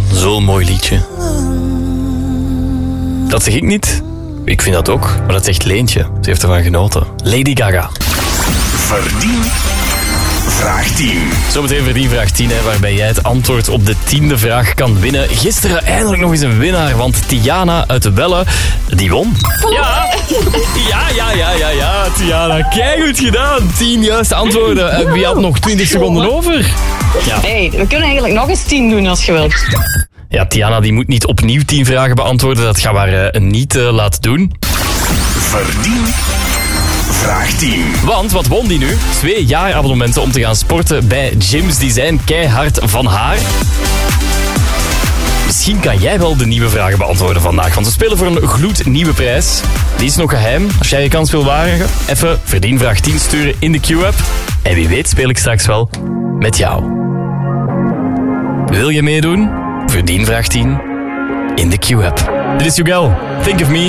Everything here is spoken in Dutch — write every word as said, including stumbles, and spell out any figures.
zo'n mooi liedje. Dat zeg ik niet. Ik vind dat ook. Maar dat zegt Leentje. Ze heeft ervan genoten. Lady Gaga. Verdien vraag tien. Zometeen Verdien vraag tien, hè, waarbij jij het antwoord op de tiende vraag kan winnen. Gisteren eindelijk nog eens een winnaar, want Tiana uit de Welle, die won. Ja, ja, ja, ja, ja, ja, Tiana, keigoed gedaan. Tien juiste antwoorden. Wie had nog twintig seconden over? Ja. Hey, we kunnen eigenlijk nog eens tien doen als je wilt. Ja, Tiana die moet niet opnieuw tien vragen beantwoorden. Dat gaan we haar uh, niet uh, laten doen. Verdien vraag tien. Want wat won die nu? Twee jaarabonnementen om te gaan sporten bij gyms. Die zijn keihard van haar. Misschien kan jij wel de nieuwe vragen beantwoorden vandaag. Want we spelen voor een gloednieuwe prijs. Die is nog geheim. Als jij je kans wil wagen, even Verdien vraag tien sturen in de Q-app. En wie weet speel ik straks wel met jou. Wil je meedoen? Verdien vraag tien in de Q-app. Dit is Jugel. Think of me.